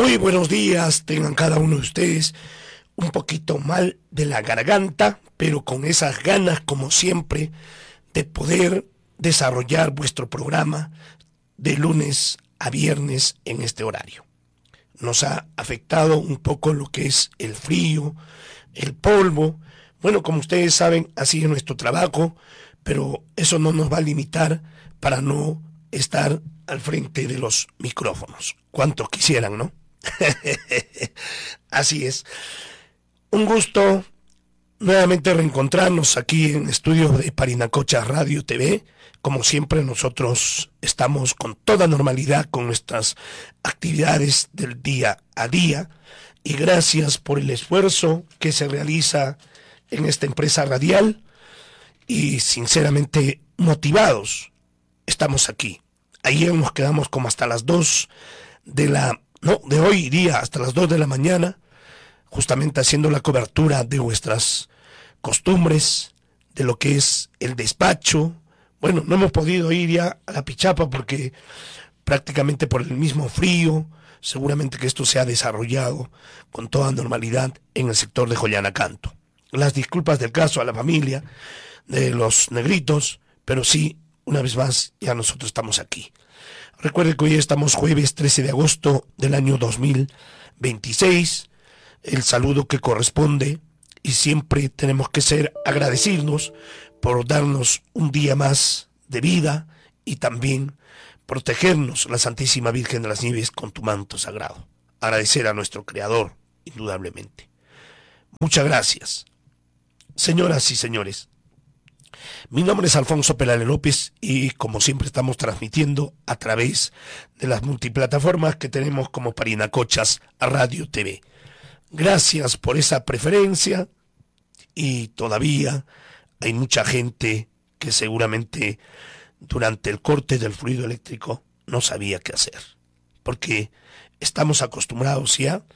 Muy buenos días, tengan cada uno de ustedes un poquito mal de la garganta, pero con esas ganas, como siempre, de poder desarrollar vuestro programa de lunes a viernes en este horario. Nos ha afectado un poco lo que es el frío, el polvo. Bueno, como ustedes saben, así es nuestro trabajo, pero eso no nos va a limitar para no estar al frente de los micrófonos. ¿Cuántos quisieran, no? Así es. Un gusto nuevamente reencontrarnos aquí en estudios de Parinacocha Radio TV. Como siempre, nosotros estamos con toda normalidad con nuestras actividades del día a día, y gracias por el esfuerzo que se realiza en esta empresa radial, y sinceramente motivados estamos aquí. Ayer nos quedamos como hasta las 2 de hoy día hasta las 2 de la mañana, justamente haciendo la cobertura de vuestras costumbres, de lo que es el despacho. Bueno, no hemos podido ir ya a la Pichapa porque prácticamente por el mismo frío. Seguramente que esto se ha desarrollado con toda normalidad en el sector de Joyanacanto. Las disculpas del caso a la familia de los negritos, pero sí, una vez más, ya nosotros estamos aquí. Recuerden que hoy estamos jueves 13 de agosto del año 2026. El saludo que corresponde, y siempre tenemos que ser agradecidos por darnos un día más de vida y también protegernos, la Santísima Virgen de las Nieves, con tu manto sagrado. Agradecer a nuestro Creador, indudablemente. Muchas gracias. Señoras y señores, mi nombre es Alfonso Pelale López y como siempre estamos transmitiendo a través de las multiplataformas que tenemos como Parinacochas Radio TV. Gracias por esa preferencia, y todavía hay mucha gente que seguramente durante el corte del fluido eléctrico no sabía qué hacer, porque estamos acostumbrados ya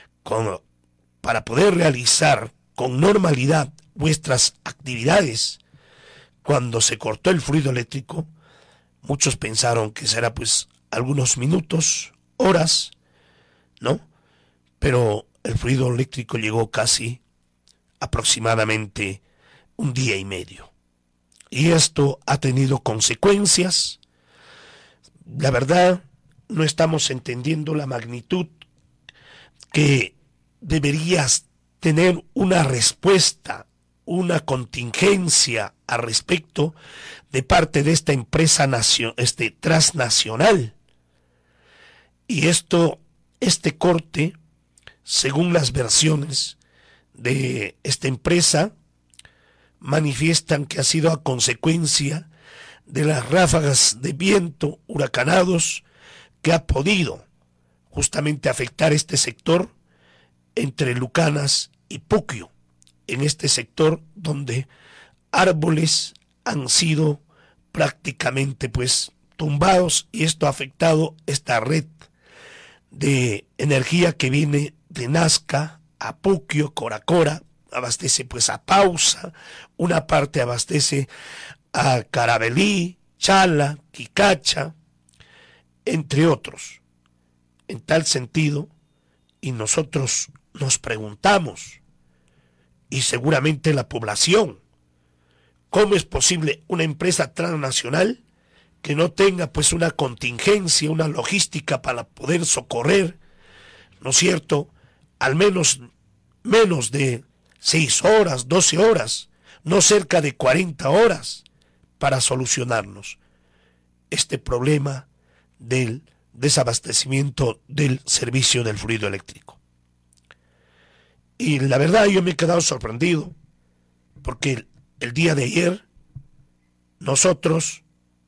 para poder realizar con normalidad vuestras actividades. Cuando se cortó el fluido eléctrico, muchos pensaron que será pues algunos minutos, horas, ¿no? Pero el fluido eléctrico llegó casi aproximadamente un día y medio. Y esto ha tenido consecuencias. La verdad, no estamos entendiendo la magnitud que deberías tener una respuesta, una contingencia al respecto de parte de esta empresa transnacional. Y este corte, según las versiones de esta empresa, manifiestan que ha sido a consecuencia de las ráfagas de viento huracanados que ha podido justamente afectar este sector entre Lucanas y Puquio, en este sector donde árboles han sido prácticamente pues tumbados, y esto ha afectado esta red de energía que viene de Nazca a Puquio, Coracora, abastece pues a Pausa, una parte abastece a Carabelí, Chala, Quicacha, entre otros. En tal sentido, y nosotros nos preguntamos, y seguramente la población, ¿cómo es posible una empresa transnacional que no tenga pues una contingencia, una logística para poder socorrer, ¿no es cierto?, al menos de 6 horas, 12 horas, no cerca de 40 horas, para solucionarnos este problema del desabastecimiento del servicio del fluido eléctrico? Y la verdad, yo me he quedado sorprendido, porque el día de ayer nosotros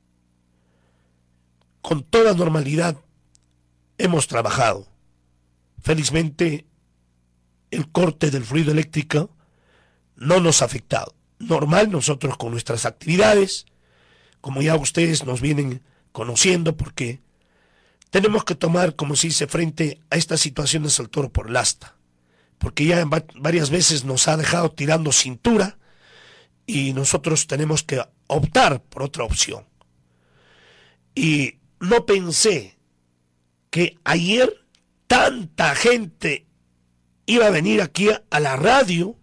con toda normalidad hemos trabajado. Felizmente el corte del fluido eléctrico no nos ha afectado. Normal, nosotros con nuestras actividades, como ya ustedes nos vienen conociendo, porque tenemos que tomar, como se dice, frente a esta situación del toro por el asta, porque ya varias veces nos ha dejado tirando cintura, y nosotros tenemos que optar por otra opción. Y no pensé que ayer tanta gente iba a venir aquí a la radio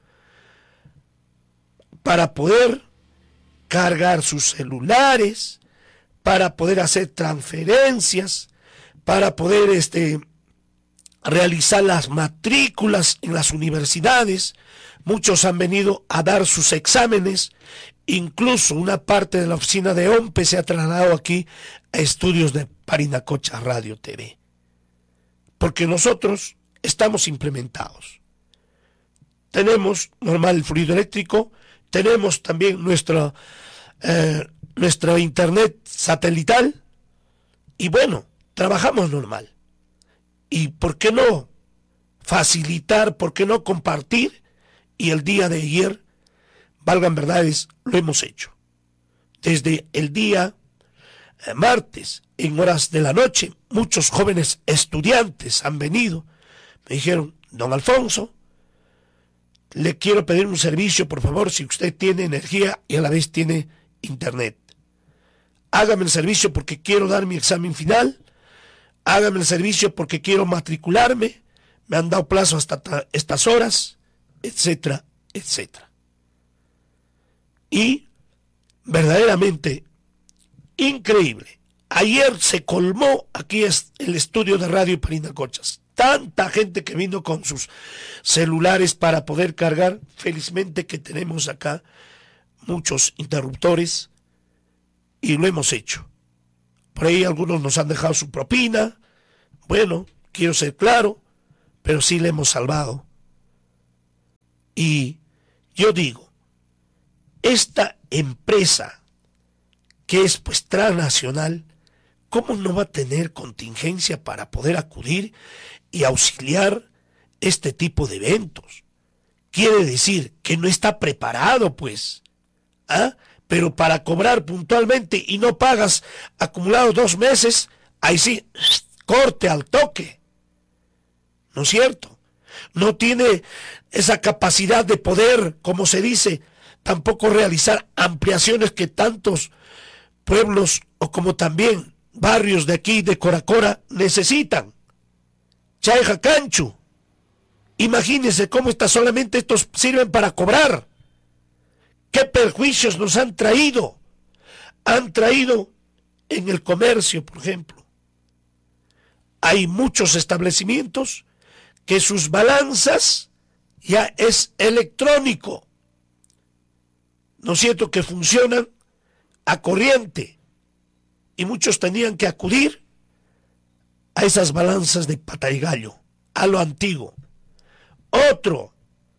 para poder cargar sus celulares, para poder hacer transferencias, para poder realizar las matrículas en las universidades. Muchos han venido a dar sus exámenes, incluso una parte de la oficina de OMPE se ha trasladado aquí a estudios de Parinacocha Radio TV, porque nosotros estamos implementados. Tenemos normal el fluido eléctrico, tenemos también nuestro internet satelital y bueno, trabajamos normal. ¿Y por qué no facilitar, por qué no compartir? Y el día de ayer, valgan verdades, lo hemos hecho. Desde el día martes, en horas de la noche, muchos jóvenes estudiantes han venido. Me dijeron, don Alfonso, le quiero pedir un servicio, por favor, si usted tiene energía y a la vez tiene internet. Hágame el servicio porque quiero dar mi examen final. Hágame el servicio porque quiero matricularme. Me han dado plazo hasta estas horas, etcétera, etcétera. Y verdaderamente increíble. Ayer se colmó aquí el estudio de Radio Parinacochas. Tanta gente que vino con sus celulares para poder cargar. Felizmente que tenemos acá muchos interruptores y lo hemos hecho. Por ahí algunos nos han dejado su propina. Bueno, quiero ser claro, pero sí le hemos salvado. Y yo digo, esta empresa que es pues transnacional, ¿cómo no va a tener contingencia para poder acudir y auxiliar este tipo de eventos? Quiere decir que no está preparado, pues. ¿Ah? Pero para cobrar puntualmente y no pagas acumulado 2 meses, ahí sí, corte al toque. ¿No es cierto? No tiene esa capacidad de poder, como se dice, tampoco realizar ampliaciones que tantos pueblos o como también barrios de aquí, de Coracora, necesitan. Chaija Canchu. Imagínense cómo solamente estos sirven para cobrar. ¿Qué perjuicios nos han traído? Han traído en el comercio, por ejemplo. Hay muchos establecimientos que sus balanzas ya es electrónico. ¿No es cierto? Que funcionan a corriente. Y muchos tenían que acudir a esas balanzas de pata y gallo, a lo antiguo. Otro,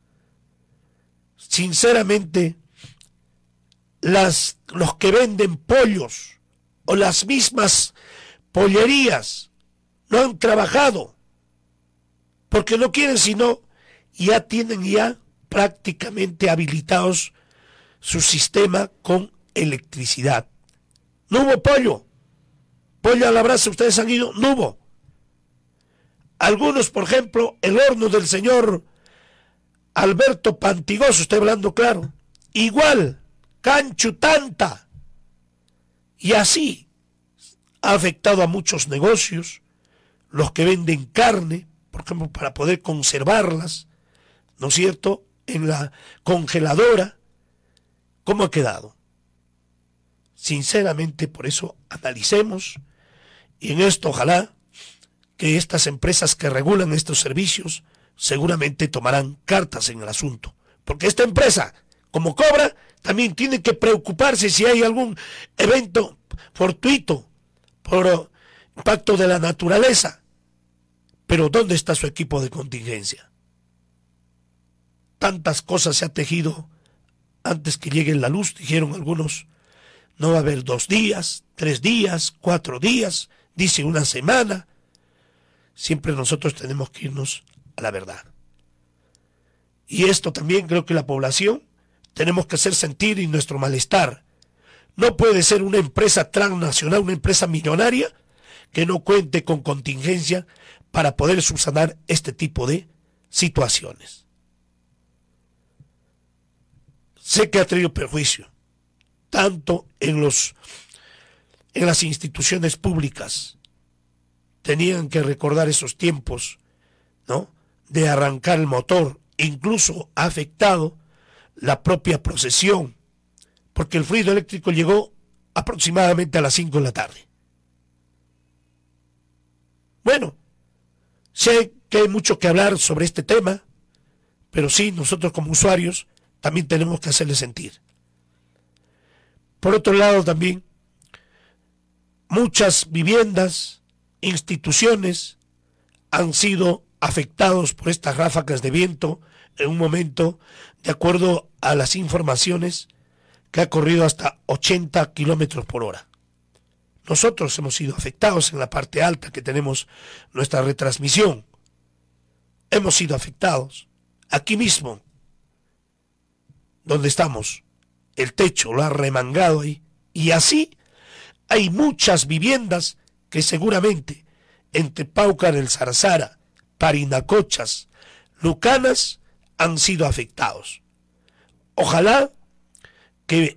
sinceramente, los que venden pollos o las mismas pollerías no han trabajado porque no quieren, sino ya tienen ya prácticamente habilitados su sistema con electricidad. No hubo pollo a la brasa, ustedes han ido, no hubo. Algunos, por ejemplo, el horno del señor Alberto Pantigoso, estoy hablando claro, igual, Canchu tanta. Y así ha afectado a muchos negocios, los que venden carne, por ejemplo, para poder conservarlas, ¿no es cierto?, en la congeladora. ¿Cómo ha quedado? Sinceramente, por eso analicemos, y en esto ojalá que estas empresas que regulan estos servicios seguramente tomarán cartas en el asunto, porque esta empresa, como cobra, también tiene que preocuparse si hay algún evento fortuito por impacto de la naturaleza. Pero ¿dónde está su equipo de contingencia? Tantas cosas se ha tejido antes que llegue la luz, dijeron algunos. No va a haber 2 días, 3 días, 4 días, dice una semana. Siempre nosotros tenemos que irnos a la verdad. Y esto también creo que la población tenemos que hacer sentir y nuestro malestar. No puede ser una empresa transnacional, una empresa millonaria, que no cuente con contingencia para poder subsanar este tipo de situaciones. Sé que ha traído perjuicio, tanto en las instituciones públicas, tenían que recordar esos tiempos, ¿no?, de arrancar el motor. Incluso ha afectado la propia procesión, porque el fluido eléctrico llegó aproximadamente a las 5 de la tarde. Bueno, sé que hay mucho que hablar sobre este tema, pero sí, nosotros como usuarios también tenemos que hacerle sentir. Por otro lado, también muchas viviendas, instituciones han sido afectados por estas ráfagas de viento en un momento, de acuerdo a las informaciones, que ha corrido hasta 80 kilómetros por hora. Nosotros hemos sido afectados en la parte alta que tenemos nuestra retransmisión. Hemos sido afectados aquí mismo, donde estamos. El techo lo ha remangado ahí. Y así hay muchas viviendas que seguramente entre Paucar del Sarsara, Parinacochas, Lucanas han sido afectados. Ojalá que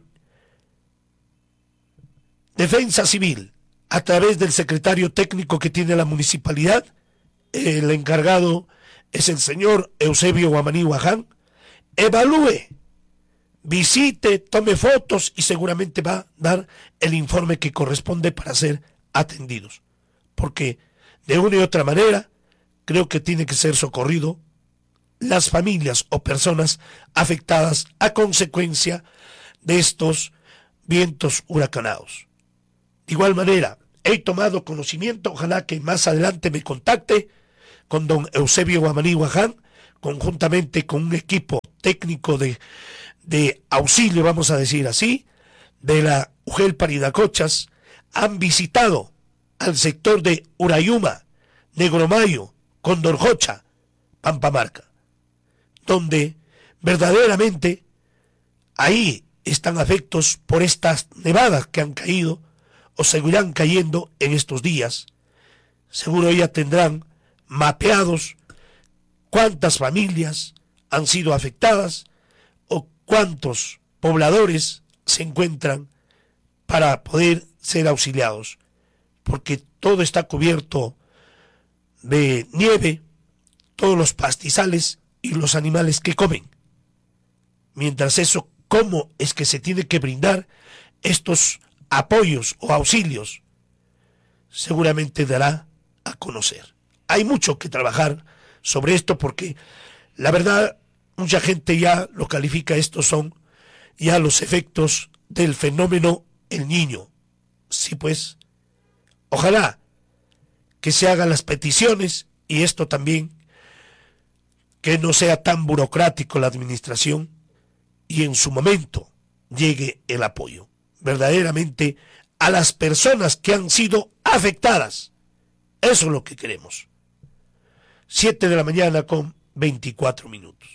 Defensa Civil, a través del secretario técnico que tiene la municipalidad, el encargado es el señor Eusebio Guamaní Guaján, evalúe, visite, tome fotos y seguramente va a dar el informe que corresponde para ser atendidos. Porque de una y otra manera creo que tiene que ser socorrido las familias o personas afectadas a consecuencia de estos vientos huracanados. De igual manera, he tomado conocimiento, ojalá que más adelante me contacte con don Eusebio Guamaní Guaján, conjuntamente con un equipo técnico de auxilio, vamos a decir así, de la UGEL Parinacochas, han visitado al sector de Urayuma, Negromayo, Condorjocha, Pampamarca, donde verdaderamente ahí están afectos por estas nevadas que han caído o seguirán cayendo en estos días. Seguro ya tendrán mapeados cuántas familias han sido afectadas o cuántos pobladores se encuentran para poder ser auxiliados, porque todo está cubierto de nieve, todos los pastizales y los animales que comen. Mientras eso, ¿cómo es que se tiene que brindar estos apoyos o auxilios? Seguramente dará a conocer. Hay mucho que trabajar sobre esto porque la verdad mucha gente ya lo califica, estos son ya los efectos del fenómeno El Niño. Sí, pues, ojalá que se hagan las peticiones y esto también, que no sea tan burocrático la administración y en su momento llegue el apoyo verdaderamente a las personas que han sido afectadas. Eso es lo que queremos. 7 de la mañana con 24 minutos.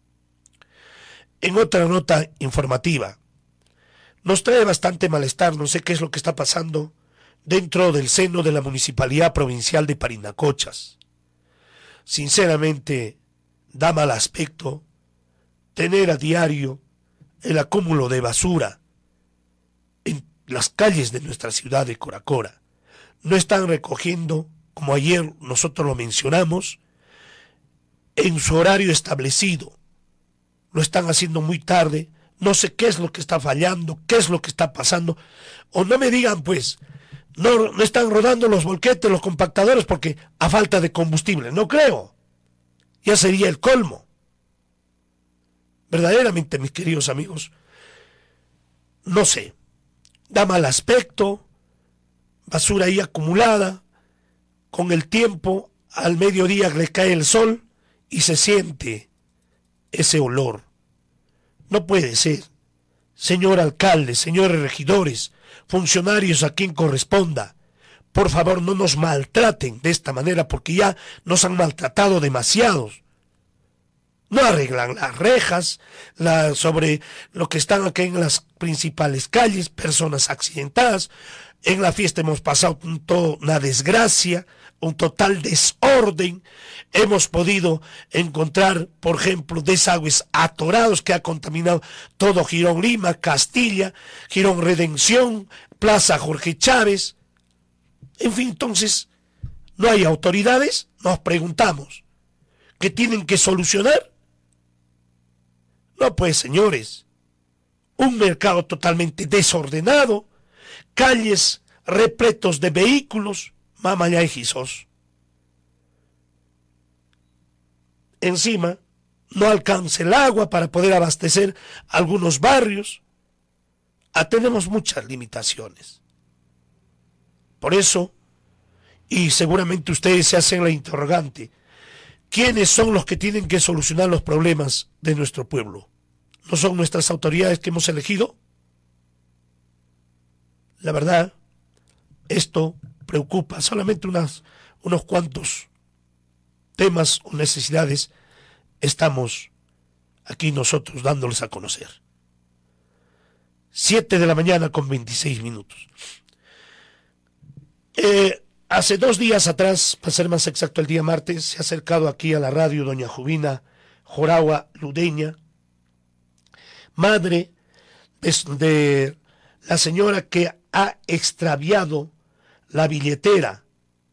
En otra nota informativa, nos trae bastante malestar, no sé qué es lo que está pasando dentro del seno de la Municipalidad Provincial de Parinacochas. Sinceramente, da mal aspecto tener a diario el acúmulo de basura en las calles de nuestra ciudad de Coracora. No están recogiendo, como ayer nosotros lo mencionamos, en su horario establecido. Lo están haciendo muy tarde. No sé qué es lo que está fallando, qué es lo que está pasando. O no me digan, pues, no están rodando los volquetes, los compactadores, porque a falta de combustible. No creo. Ya sería el colmo. Verdaderamente, mis queridos amigos, no sé. Da mal aspecto, basura ahí acumulada. Con el tiempo, al mediodía le cae el sol y se siente ese olor. No puede ser. Señor alcalde, señores regidores, funcionarios a quien corresponda, por favor no nos maltraten de esta manera porque ya nos han maltratado demasiados. No arreglan las rejas, sobre lo que están aquí en las principales calles, personas accidentadas. En la fiesta hemos pasado una desgracia, un total desorden. Hemos podido encontrar, por ejemplo, desagües atorados que ha contaminado todo Girón Lima, Castilla, Girón Redención, Plaza Jorge Chávez. En fin, entonces, no hay autoridades, nos preguntamos, ¿qué tienen que solucionar? No, pues, señores, un mercado totalmente desordenado, calles repletos de vehículos, mamá y Jesús. Encima, no alcanza el agua para poder abastecer algunos barrios. Tenemos muchas limitaciones. Por eso, y seguramente ustedes se hacen la interrogante, ¿quiénes son los que tienen que solucionar los problemas de nuestro pueblo? ¿No son nuestras autoridades que hemos elegido? La verdad, esto preocupa. Solamente unos cuantos temas o necesidades estamos aquí nosotros dándoles a conocer. 7:26 a.m. Hace 2 días atrás, para ser más exacto el día martes, se ha acercado aquí a la radio doña Jubina Joragua Ludeña, madre de la señora que ha extraviado la billetera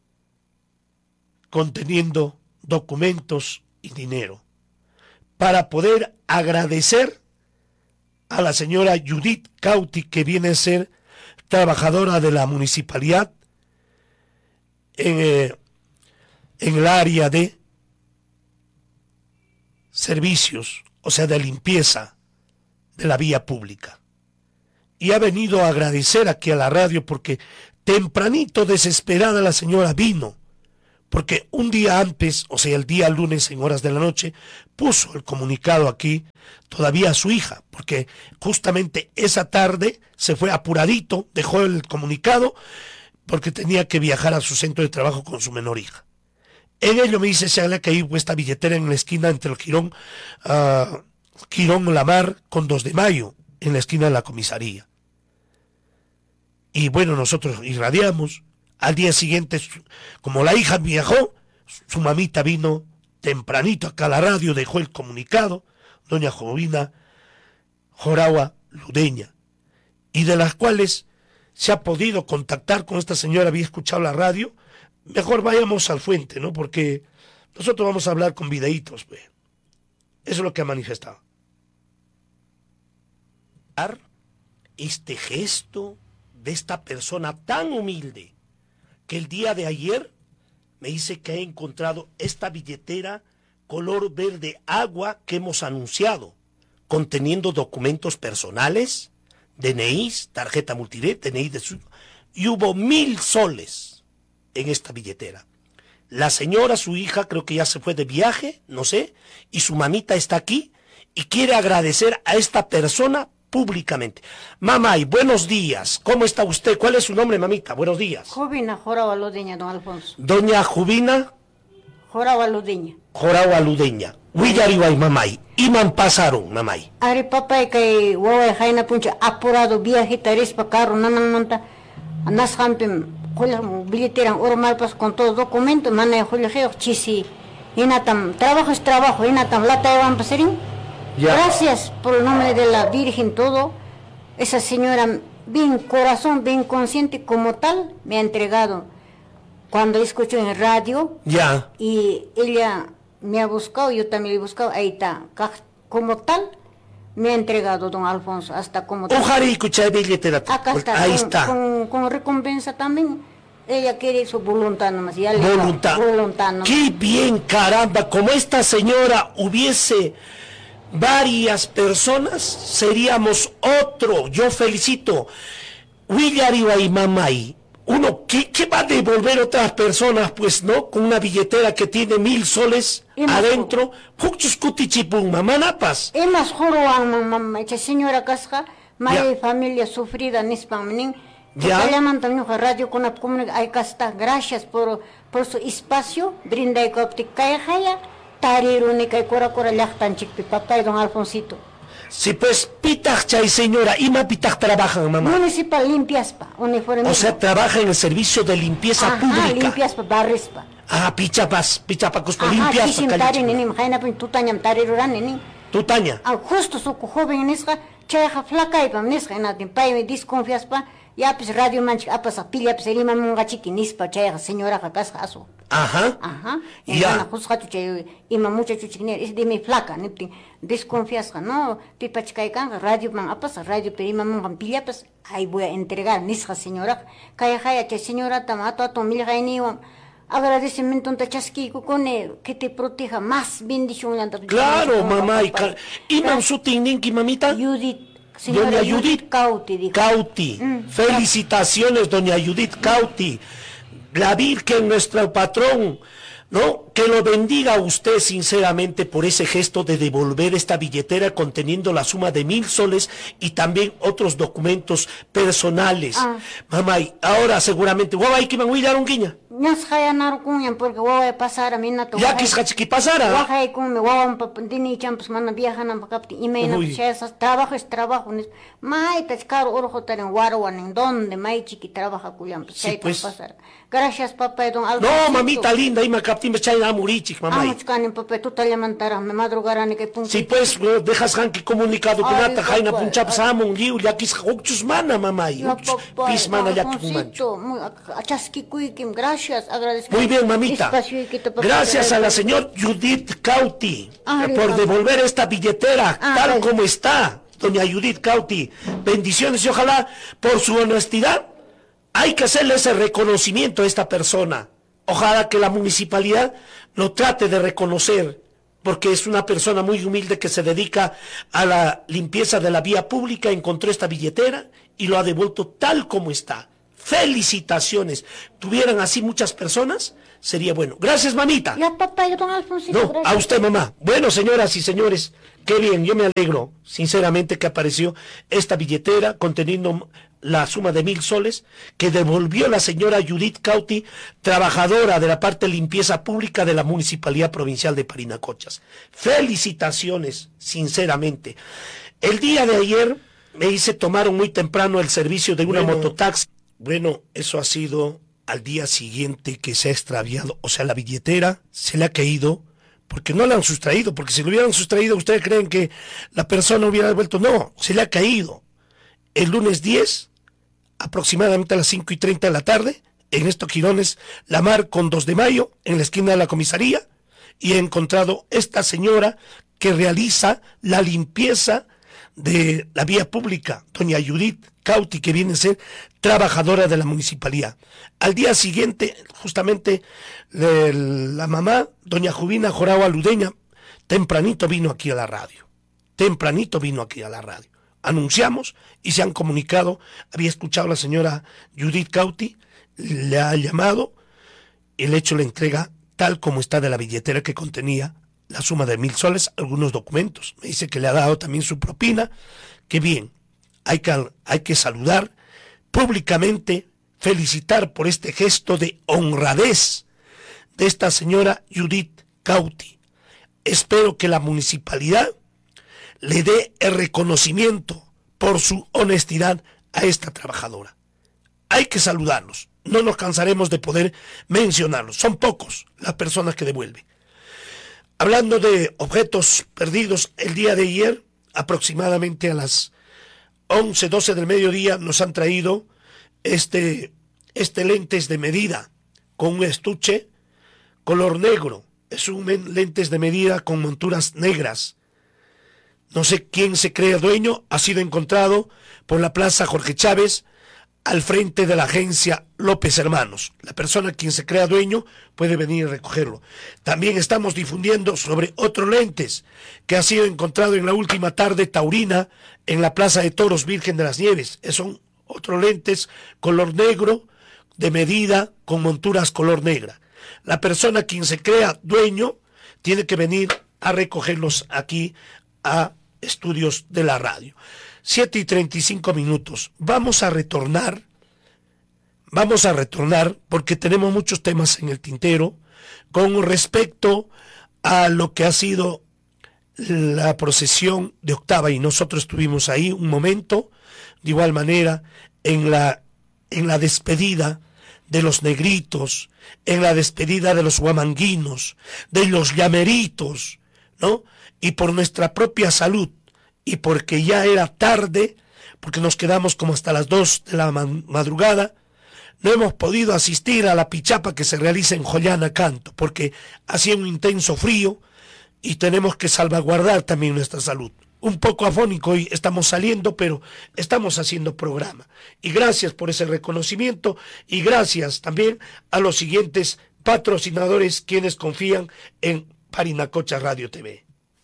conteniendo documentos y dinero, para poder agradecer a la señora Judith Cauti, que viene a ser trabajadora de la municipalidad en el área de servicios, o sea, de limpieza de la vía pública. Y ha venido a agradecer aquí a la radio porque tempranito, desesperada, la señora vino, porque un día antes, o sea, el día lunes en horas de la noche, puso el comunicado aquí todavía a su hija, porque justamente esa tarde se fue apuradito, dejó el comunicado porque tenía que viajar a su centro de trabajo con su menor hija. En ello me dice, se le ha caído esta billetera en la esquina entre el Quirón Lamar con 2 de Mayo, en la esquina de la comisaría. Y bueno, nosotros irradiamos. Al día siguiente, como la hija viajó, su mamita vino tempranito acá a la radio, dejó el comunicado, doña Jovina Joragua Ludeña, y de las cuales se ha podido contactar con esta señora. Había escuchado la radio. Mejor vayamos al fuente, ¿no? Porque nosotros vamos a hablar con videitos, pues. Eso es lo que ha manifestado. Este gesto de esta persona tan humilde, que el día de ayer me dice que ha encontrado esta billetera color verde agua que hemos anunciado, conteniendo documentos personales, DNIs, tarjeta multired, DNI de su... y hubo 1,000 soles en esta billetera. La señora, su hija, creo que ya se fue de viaje, no sé, y su mamita está aquí y quiere agradecer a esta persona públicamente. Mamay, buenos días. ¿Cómo está usted? ¿Cuál es su nombre, mamita? Buenos días. Jubina Joragua Ludeña, don Alfonso. Doña Jubina Joragua Ludeña. Joragua Ludeña. Huillariway, mamay. Iman pasaron, mamay. Ari papay kay waway jaina puncha apurado viajita rispa carro nanamanta nas jampim julia billetera ormalpas con todo documento mana julia geo chisi inatam trabajo es trabajo inatam lata van pasarin. Ya. Gracias por el nombre de la Virgen todo. Esa señora bien corazón, bien consciente como tal me ha entregado cuando escucho en radio. Ya. Y ella me ha buscado, yo también le he buscado, ahí está, como tal, me ha entregado don Alfonso, hasta como tal. Ojalá escuchar billetera. Acá está, ahí está. Con recompensa también, ella quiere su voluntad nomás. Ya voluntad. Nomás. Qué bien, caramba, como esta señora hubiese varias personas, seríamos otro. Yo felicito. Willariwa y Mamay. Uno, ¿qué va a devolver otras personas? Pues no, con una billetera que tiene 1,000 soles adentro. Mamanapas. Es más juro, mamá, esa señora casca, madre de familia sufrida, nispamin. Ya. Llaman también a radio con la comunidad. Acá está, gracias por su espacio. Brinda y coptica jaya. Tarirúnica y cora llachtan chiqui, papá y don Alfonsito. Sí, pues, pitach chay señora, ¿ima pitach trabajan, mamá? Municipal limpiaspa, uniforme. O sea, trabaja en el servicio de limpieza pública. Limpiaspa, barrispa. Pichapas, cuspa, limpiaspa. Kishim nenim, jaina pin tutañam tariruran nenim. Tutaña. Justo su joven nisqa, chayja flaca y pam nisqa, enatin, pay me desconfiaspa, Ya pues radio manchik apas pilla pues el imam chiqui nispa chayga señora casa aso. Ajá. Ya. Juzgatu chay imam muchacho chiquiner es de mi flaca, nipti desconfianza, no, pipa chikaikan radio man apas radio pero imam pilla pues ahí voy a entregar nisja señora. Kaya chay señora tamato a tomil gainiwa. Agradecimiento a chasquico con que te proteja más bendición. Claro, mamá. ¿Y mamsutinninki, mamita? Doña Judith Cauti. Cauti. Felicitaciones, doña Judith Cauti. La Virgen, nuestro patrón, ¿no? Que lo bendiga a usted sinceramente por ese gesto de devolver esta billetera conteniendo la suma de 1,000 soles y también otros documentos personales. Mamá, y ahora seguramente, guay, que me voy a dar un guiña. Porque voy a pasar a mí na ya que es que pasara. Guay, como me voy a papandini champos mana viajan para capti y me trabajo es trabajo. Mai te caro orjo en Guarawan en donde mai chiqui trabaja culiam. Sí, pues. Gracias papá don Aldo. No, mamita linda, y me capti me chay amurichik, mamá. Amuchkan papá tú te levantarás, me madrugarán que punto. Sí, pues dejas hanki comunicado con ata jaina punchap samon liu ya quis hokchus mana, mamá. Pis mana ya que mancho. Chasquikuikim, gracias. Muy bien, mamita. Gracias a la señora Judith Cauti por devolver esta billetera tal como está. Doña Judith Cauti, bendiciones y ojalá por su honestidad hay que hacerle ese reconocimiento a esta persona. Ojalá que la municipalidad lo trate de reconocer porque es una persona muy humilde que se dedica a la limpieza de la vía pública, encontró esta billetera y lo ha devuelto tal como está. Felicitaciones. Tuvieran así muchas personas, sería bueno. Gracias, mamita. Ya, papá, yo don Alfonsito. No, gracias. A usted, mamá. Bueno, señoras y señores, qué bien, yo me alegro, sinceramente, que apareció esta billetera conteniendo la suma de 1,000 soles que devolvió la señora Judith Cauti, trabajadora de la parte de limpieza pública de la Municipalidad Provincial de Parinacochas. Felicitaciones, sinceramente. El día de ayer me hice tomar muy temprano el servicio de una mototaxi. Bueno, eso ha sido al día siguiente que se ha extraviado. O sea, la billetera se le ha caído porque no la han sustraído. Porque si lo hubieran sustraído, ¿ustedes creen que la persona hubiera devuelto? No, se le ha caído. El lunes 10, aproximadamente a las 5:30 de la tarde, en estos Girones, La Mar con 2 de Mayo, en la esquina de la comisaría, y he encontrado esta señora que realiza la limpieza de la vía pública, doña Judith Cauti, que viene a ser trabajadora de la municipalidad. Al día siguiente, justamente, la mamá, doña Jubina Jorao Ludeña, tempranito vino aquí a la radio. Anunciamos y se han comunicado, había escuchado a la señora Judith Cauti, le ha llamado y le ha hecho la entrega tal como está de la billetera que contenía la suma de 1,000 soles, algunos documentos. Me dice que le ha dado también su propina. Qué bien, hay que saludar públicamente, felicitar por este gesto de honradez de esta señora Judith Cauti. Espero que la municipalidad le dé el reconocimiento por su honestidad a esta trabajadora. Hay que saludarlos, no nos cansaremos de poder mencionarlos. Son pocos las personas que devuelven. Hablando de objetos perdidos, el día de ayer, aproximadamente a las 11, 12 del mediodía, nos han traído este lentes de medida con un estuche color negro. Es un lentes de medida con monturas negras. No sé quién se cree dueño, ha sido encontrado por la Plaza Jorge Chávez, al frente de la agencia López Hermanos. La persona quien se crea dueño puede venir a recogerlo. También estamos difundiendo sobre otros lentes que ha sido encontrado en la última tarde taurina en la Plaza de Toros Virgen de las Nieves. Son otros lentes color negro de medida con monturas color negra. La persona quien se crea dueño tiene que venir a recogerlos aquí a estudios de la radio. 7:35. Vamos a retornar porque tenemos muchos temas en el tintero con respecto a lo que ha sido la procesión de octava, y nosotros estuvimos ahí un momento, de igual manera en la despedida de los negritos, en la despedida de los huamanguinos, de los llameritos, ¿no? Y por nuestra propia salud, y porque ya era tarde, porque nos quedamos como hasta las 2 de la madrugada. No hemos podido asistir a la pichapa que se realiza en Jollana Canto, porque hacía un intenso frío y tenemos que salvaguardar también nuestra salud. Un poco afónico hoy estamos saliendo, pero estamos haciendo programa. Y gracias por ese reconocimiento y gracias también a los siguientes patrocinadores quienes confían en Parinacocha Radio TV.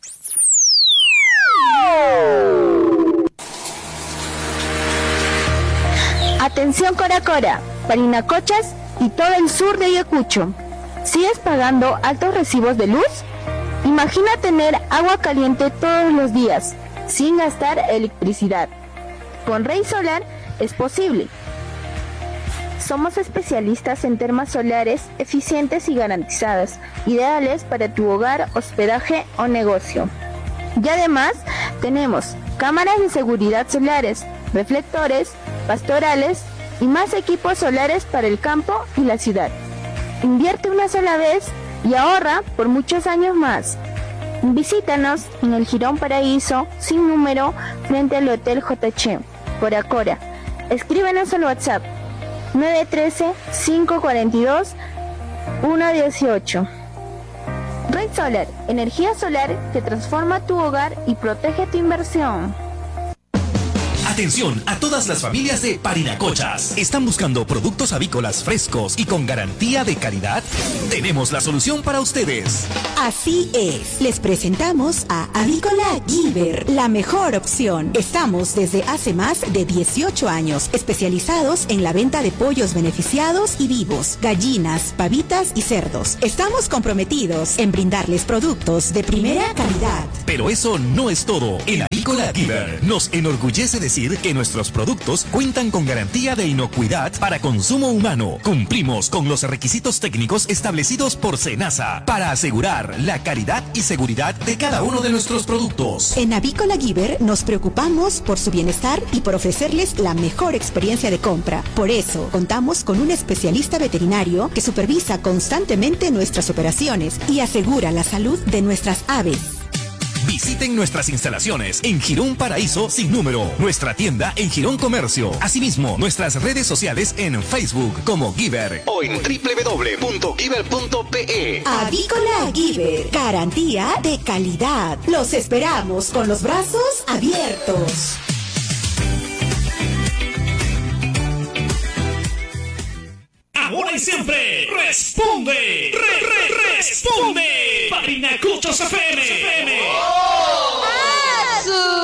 Atención Coracora, Parinacochas y todo el sur de Ayacucho. ¿Sigues pagando altos recibos de luz? Imagina tener agua caliente todos los días, sin gastar electricidad. Con Rey Solar es posible. Somos especialistas en termas solares eficientes y garantizadas, ideales para tu hogar, hospedaje o negocio. Y además tenemos cámaras de seguridad solares, reflectores, pastorales y más equipos solares para el campo y la ciudad. Invierte una sola vez y ahorra por muchos años más. Visítanos en el Jirón Paraíso, sin número, frente al Hotel JH, Coracora. Escríbenos al WhatsApp 913-542-118. Red Solar, energía solar que transforma tu hogar y protege tu inversión. Atención a todas las familias de Parinacochas. ¿Están buscando productos avícolas frescos y con garantía de calidad? Tenemos la solución para ustedes. Así es. Les presentamos a Avícola Giver, la mejor opción. Estamos desde hace más de 18 años especializados en la venta de pollos beneficiados y vivos, gallinas, pavitas y cerdos. Estamos comprometidos en brindarles productos de primera calidad. Pero eso no es todo. En Avícola Giver nos enorgullece decir que nuestros productos cuentan con garantía de inocuidad para consumo humano. Cumplimos con los requisitos técnicos establecidos por SENASA para asegurar la calidad y seguridad de cada uno de nuestros productos. En Avícola Giver nos preocupamos por su bienestar y por ofrecerles la mejor experiencia de compra. Por eso contamos con un especialista veterinario que supervisa constantemente nuestras operaciones y asegura la salud de nuestras aves. Visiten nuestras instalaciones en Jirón Paraíso sin número, nuestra tienda en Jirón Comercio, asimismo nuestras redes sociales en Facebook como Giver o en www.giver.pe. Avícola Giver, garantía de calidad. Los esperamos con los brazos abiertos. Ahora y siempre, responde, responde, Parinacochas FM. ¡Oh!